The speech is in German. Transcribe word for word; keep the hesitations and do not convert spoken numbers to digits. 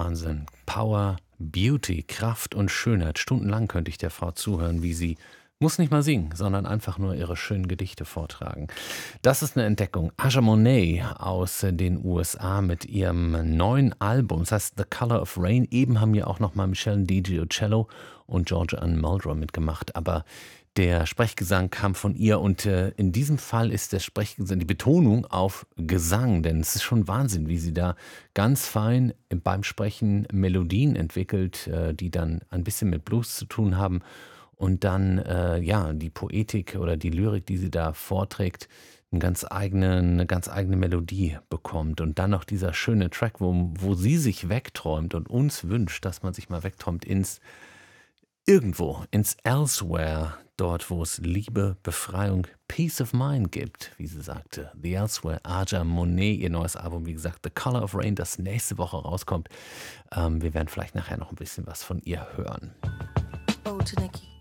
Wahnsinn. Power, Beauty, Kraft und Schönheit. Stundenlang könnte ich der Frau zuhören, wie sie muss nicht mal singen, sondern einfach nur ihre schönen Gedichte vortragen. Das ist eine Entdeckung. Aja Monet aus äh, den U S A mit ihrem neuen Album. Das heißt The Color of Rain. Eben haben ja auch noch mal Michelle DiGiucello und Georgia Ann Muldrow mitgemacht. Aber der Sprechgesang kam von ihr und äh, in diesem Fall ist der Sprechgesang, die Betonung auf Gesang, denn es ist schon Wahnsinn, wie sie da ganz fein beim Sprechen Melodien entwickelt, äh, die dann ein bisschen mit Blues zu tun haben und dann äh, ja die Poetik oder die Lyrik, die sie da vorträgt, eine ganz eigene, eine ganz eigene Melodie bekommt und dann noch dieser schöne Track, wo, wo sie sich wegträumt und uns wünscht, dass man sich mal wegträumt ins Irgendwo, ins Elsewhere, dort wo es Liebe, Befreiung, Peace of Mind gibt, wie sie sagte. The Elsewhere, Aja Monet, ihr neues Album, wie gesagt, The Color of Rain, das nächste Woche rauskommt. Ähm, wir werden vielleicht nachher noch ein bisschen was von ihr hören. Oh, to Nikki.